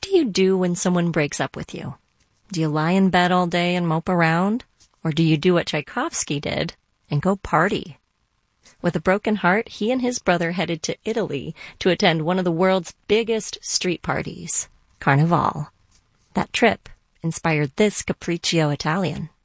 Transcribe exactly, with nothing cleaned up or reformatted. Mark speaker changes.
Speaker 1: do you do when someone breaks up with you? Do you lie in bed all day and mope around? Or do you do what Tchaikovsky did and go party? With a broken heart, he and his brother headed to Italy to attend one of the world's biggest street parties, Carnival. That trip inspired this Capriccio Italian.